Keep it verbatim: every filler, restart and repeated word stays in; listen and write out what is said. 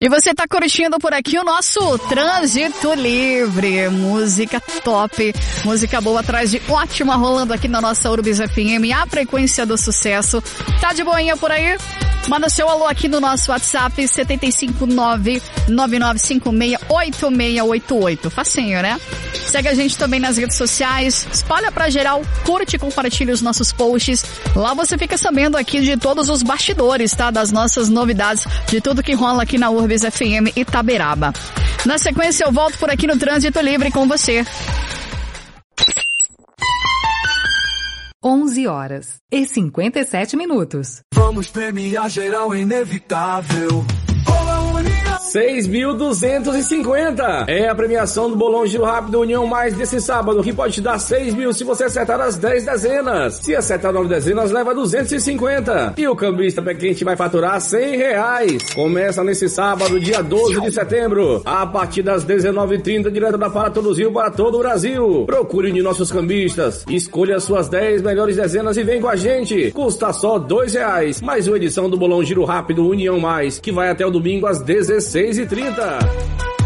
E você tá curtindo por aqui o nosso Trânsito Livre. Música top, música boa atrás de ótima rolando aqui na nossa Urbis F M, a frequência do sucesso. Tá de boinha por aí? Manda seu alô aqui no nosso WhatsApp sete cinco nove, nove nove cinco seis, oito seis oito oito. Facinho, né? Segue a gente também nas redes sociais, espalha pra geral, curte e compartilha os nossos posts. Lá você fica sabendo aqui de todos os bastidores, tá? Das nossas novidades, de tudo que rola aqui na Urbis F M Itaberaba. Na sequência eu volto por aqui no Trânsito Livre com você. onze horas e cinquenta e sete minutos. Vamos premiar geral inevitável. seis mil duzentos e cinquenta é a premiação do Bolão Giro Rápido União Mais desse sábado, que pode te dar seis mil se você acertar as dez dezenas. Se acertar nove dezenas, leva duzentos e cinquenta. E o cambista pé quente vai faturar cem reais. Começa nesse sábado, dia doze de setembro, a partir das dezenove e trinta, direto da Para Todos Rio para todo o Brasil. Procure um de nossos cambistas, escolha as suas dez melhores dezenas e vem com a gente. Custa só dois reais. Mais uma edição do Bolão Giro Rápido União Mais, que vai até o domingo às dezesseis e trinta.